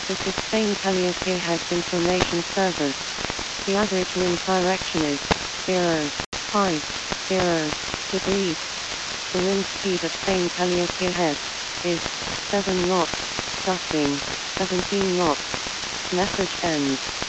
This is Spain Calliope Heads Information Service. The average wind direction is 0.50 degrees. The wind speed at Spain Calliope Head is 7 knots, gusting 17 knots. Message ends.